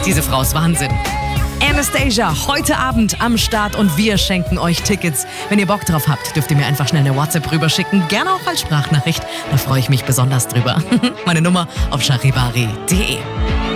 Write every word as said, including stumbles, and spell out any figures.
Diese Frau ist Wahnsinn. Anastasia, heute Abend am Start und wir schenken euch Tickets. Wenn ihr Bock drauf habt, dürft ihr mir einfach schnell eine WhatsApp rüberschicken, gerne auch als Sprachnachricht. Da freue ich mich besonders drüber. Meine Nummer auf charivari punkt de.